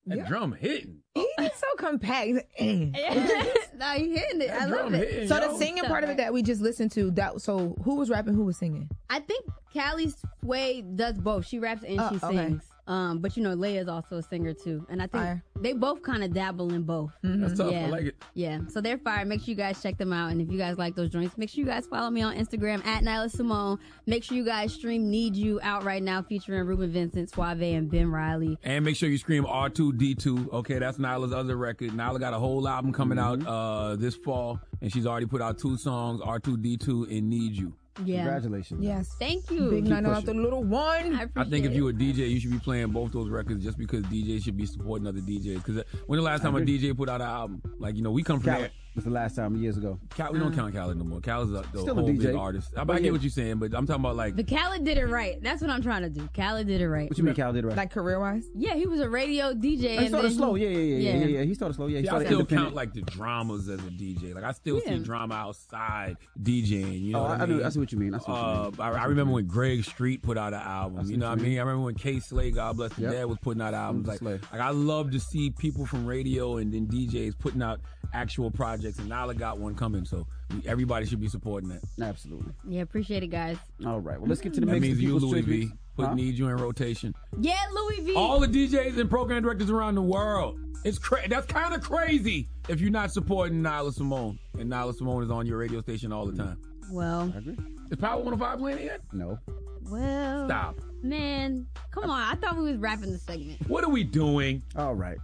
That drum hitting. He's so compact. No, he hitting it. I love it. Hitting, So the singing part of it that we just listened to, so who was rapping, who was singing? I think Callie Sway does both. She raps and she sings. But you know, Leia's also a singer too. And I think they both kind of dabble in both. That's tough. Yeah. I like it. Yeah. So they're fire. Make sure you guys check them out. And if you guys like those joints, make sure you guys follow me on Instagram at Nyla Simone. Make sure you guys stream Need You out right now featuring Ruben Vincent, Suave, and Ben Riley. And make sure you scream R2D2. Okay, that's Nyla's other record. Nyla got a whole album coming out this fall. And she's already put out 2 songs, R2D2 and Need You. Yeah. Congratulations. Yes. Thank you. Big night out the little one. I think if you're a DJ, you should be playing both those records just because DJs should be supporting other DJs. Because when the last time a DJ put out an album? Like, you know, we come from that. Was the last time years ago. We don't count Khaled no more. Khaled's the Still whole a DJ. big artist. I get what you're saying, but I'm talking about like... The Khaled did it right. That's what I'm trying to do. Khaled did it right. What you mean Khaled did it right? Like career-wise? Yeah, he was a radio DJ. He started slow. Yeah. He started slow. Yeah, he started I still independent. count like the dramas as a DJ. Like I still see drama outside DJing. You know what I mean? I see what you mean. I remember when Greg Street put out an album. You know what I mean? I remember when K Slay, God bless his dad, was putting out albums. Like I love to see people from radio and then DJs putting out actual projects. And Nyla got one coming, so everybody should be supporting that. Absolutely. Yeah, appreciate it, guys. All right. Well, let's get to the That mix. means you, People's Louis tributes. V. Put Need You in rotation. Yeah, Louis V. All the DJs and program directors around the world. It's that's kind of crazy if you're not supporting Nyla Simone. And Nyla Simone is on your radio station all the time. Well, I agree. Is Power 105 playing it yet? No. Well. Stop. Man, come on. I thought we was wrapping the segment. What are we doing? All right.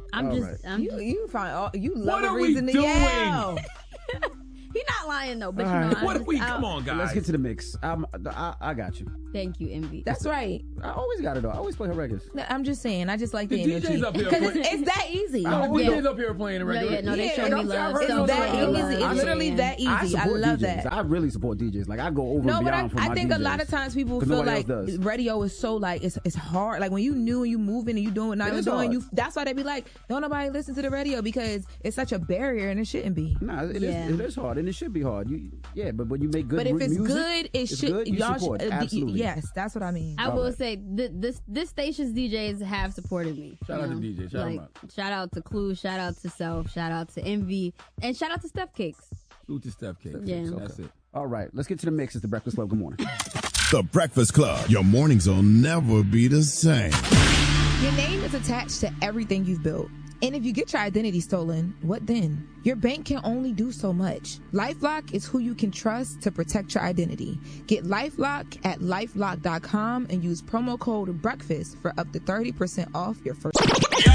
You find you love what a are reason we to doing? yell. He's not lying though, but All you know, right. What are we? Come on, guys. Let's get to the mix. I got you. Thank you, Envy. That's right. I always got it though. I always play her records. No, I'm just saying. I just like the The energy DJs up here because playing- it's that easy. The DJs up here playing the record. No, they show me love. It's So that much. easy. It's literally that easy. I support love DJs. that. I really support DJs. Like I go over No, and but beyond for my I think DJs. a lot of times people 'Cause feel nobody like else does. radio is so like it's hard. Like when you new and you moving and you doing what not is doing, hard. that's why they be like, don't nobody listen to the radio because it's such a barrier and it shouldn't be. Nah, it is hard and it should be hard. But when you make good But if it's music, good, it it's should. good, you y'all support. should. Absolutely. Yes, that's what I mean. I will say this station's DJs have supported me. Shout out to DJ. Shout them out. Shout out to Clue. Shout out to Self. Shout out to Envy. And shout out to Steph Cakes. Salute to Steph Cakes. Yeah. That's it. All right, let's get to the mix. It's the Breakfast Club. Good morning. The Breakfast Club. Your mornings will never be the same. Your name is attached to everything you've built. And if you get your identity stolen, what then? Your bank can only do so much. LifeLock is who you can trust to protect your identity. Get LifeLock at LifeLock.com and use promo code BREAKFAST for up to 30% off your first.